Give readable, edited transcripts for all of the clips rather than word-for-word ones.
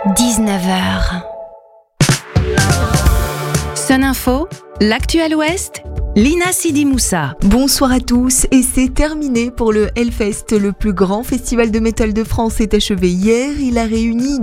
19h. Sun Info, l'actu à l'Ouest, Lina Sidi Moussa. Bonsoir à tous, et c'est terminé pour le Hellfest. Le plus grand festival de métal de France est achevé hier. Il a réuni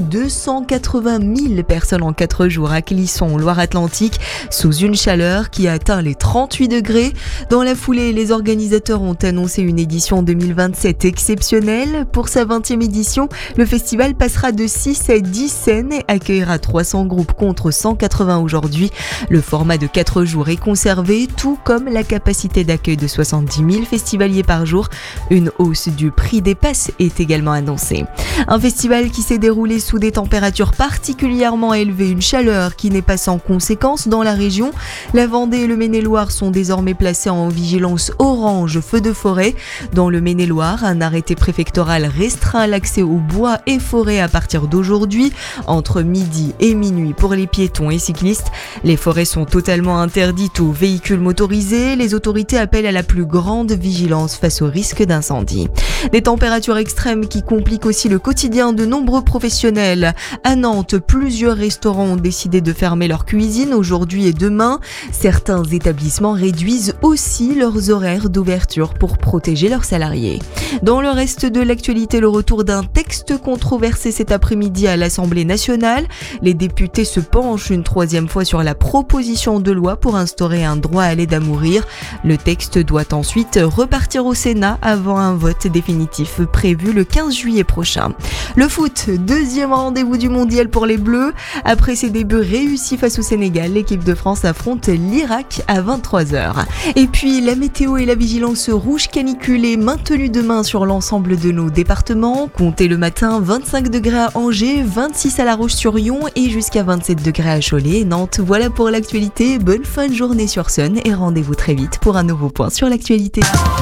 280 000 personnes en 4 jours à Clisson, Loire-Atlantique, sous une chaleur qui a atteint les 38 degrés. Dans la foulée, les organisateurs ont annoncé une édition 2027 exceptionnelle. Pour sa 20e édition, le festival passera de 6 à 10 scènes et accueillera 300 groupes contre 180 aujourd'hui. Le format de 4 jours est conservé, tout comme la capacité d'accueil de 70 000 festivaliers par jour. Une hausse du prix des passes est également annoncée. Un festival qui s'est déroulé sous des températures particulièrement élevées, une chaleur qui n'est pas sans conséquences dans la région. La Vendée et le Maine-et-Loire sont désormais placés en vigilance orange feu de forêt. Dans le Maine-et-Loire, un arrêté préfectoral restreint l'accès aux bois et forêts à partir d'aujourd'hui, entre midi et minuit pour les piétons et cyclistes. Les forêts sont totalement interdites aux véhicules motorisés. Les autorités appellent à la plus grande vigilance face au risque d'incendie. Des températures extrêmes qui compliquent aussi le quotidien de nombreux professionnels. À Nantes, plusieurs restaurants ont décidé de fermer leurs cuisines aujourd'hui et demain. Certains établissements réduisent aussi leurs horaires d'ouverture pour protéger leurs salariés. Dans le reste de l'actualité, le retour d'un texte controversé cet après-midi à l'Assemblée nationale. Les députés se penchent une 3e fois sur la proposition de loi pour instaurer un droit à l'aide à mourir. Le texte doit ensuite repartir au Sénat avant un vote définitif prévu le 15 juillet prochain. Le foot, 2e rendez-vous du mondial pour les Bleus. Après ses débuts réussis face au Sénégal, l'équipe de France affronte l'Irak à 23h. Et puis la météo et la vigilance rouge canicule est maintenue demain sur l'ensemble de nos départements. Comptez le matin 25 degrés à Angers, 26 à La Roche-sur-Yon et jusqu'à 27 degrés à Cholet et Nantes. Voilà pour l'actualité. Bonne fin de journée sur Sun et rendez-vous très vite pour un nouveau point sur l'actualité.